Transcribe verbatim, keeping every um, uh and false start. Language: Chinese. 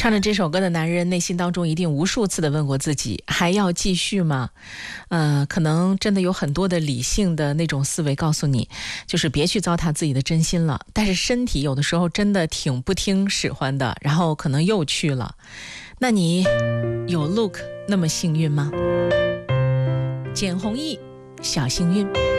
唱着这首歌的男人内心当中一定无数次的问过自己，还要继续吗？呃，可能真的有很多的理性的那种思维告诉你，就是别去糟蹋自己的真心了。但是身体有的时候真的挺不听使唤的，然后可能又去了。那你有 Look 那么幸运吗？简弘毅，小幸运。